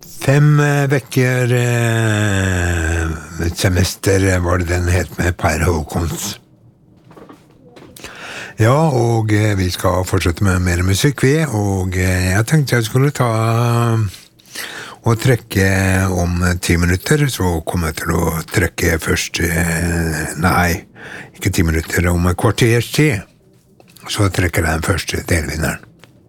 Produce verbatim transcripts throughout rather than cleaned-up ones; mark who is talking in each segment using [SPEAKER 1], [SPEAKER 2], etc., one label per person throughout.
[SPEAKER 1] Fem vekker eh, et semester var det den het med Per Håkons. Ja, og eh, vi skal fortsette med mer musikk vi, og eh, jeg tenkte jeg skulle ta og trekke om ti minutter, så kommer jeg til å trekke først, eh, nei, ikke ti minutter, om en kvarters tid, så trekker jeg den første delvinneren.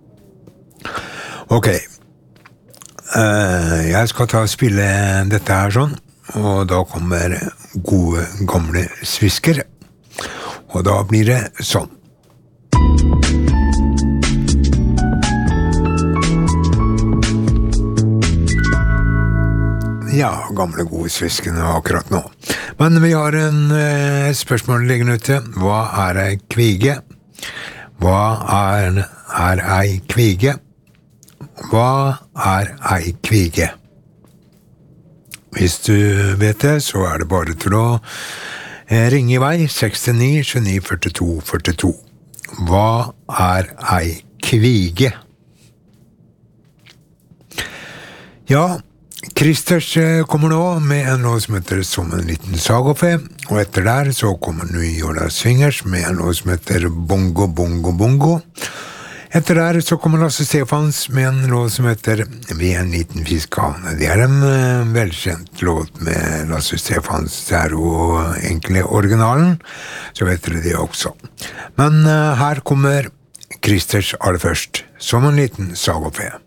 [SPEAKER 1] Ok. Uh, jeg skal ta og spille dette her sånn, og da kommer gode gamle svisker, og da blir det sånn. Ja, gamle gode sviskene akkurat nå. Men vi har en uh, spørsmål liggende ute. Hva er ei kvige? Hva er, er ei kvige? Hva er ei kvige? Hvis du vet det, så er det bare til å ringe i vei seks ni sju ni fire to fire to. Hva er ei kvige? Ja, Christers kommer nå med en låt som heter Som en liten sagofe, og etter der så kommer New York Swingers med en låt som heter Bongo Bongo Bongo. Etter der så kommer Lasse Stefans med en låt som heter Vi er en liten fiskane. Det er en uh, velkjent låt med Lasse Stefans. Det er jo egentlig originalen, så vet dere det også. Men uh, her kommer Christers aller først, Som en liten sagofe.